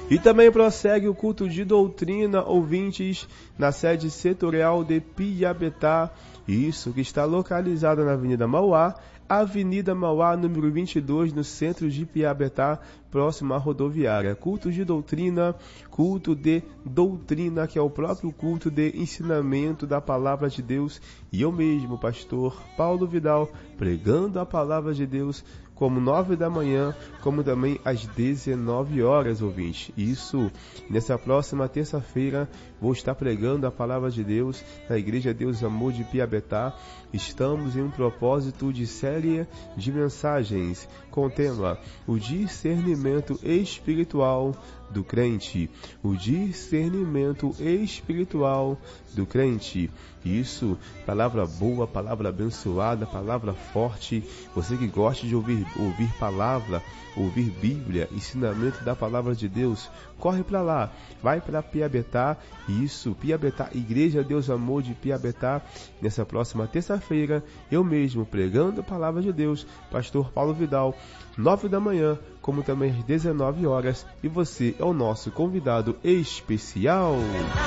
E também prossegue o culto de doutrina, ouvintes, na sede setorial de Piabetá, isso que está localizada na Avenida Mauá, número 22, no centro de Piabetá, próximo à rodoviária. Culto de doutrina, que é o próprio culto de ensinamento da palavra de Deus, e eu mesmo, pastor Paulo Vidal, pregando a palavra de Deus, como 9 da manhã, como também às 19 horas, ouvinte. Isso, nessa próxima terça-feira, vou estar pregando a palavra de Deus na Igreja Deus Amor de Piabetá. Estamos em um propósito de série de mensagens com o tema o discernimento espiritual do crente. O discernimento espiritual do crente. Isso, palavra boa, palavra abençoada, palavra forte. Você que gosta de ouvir palavra, ouvir Bíblia, ensinamento da palavra de Deus, corre para lá, vai para Piabetá. Isso, Piabetá, Igreja Deus Amor de Piabetá, nessa próxima terça-feira, eu mesmo pregando a palavra de Deus, pastor Paulo Vidal, 9 da manhã, como também às 19 horas, e você é o nosso convidado especial.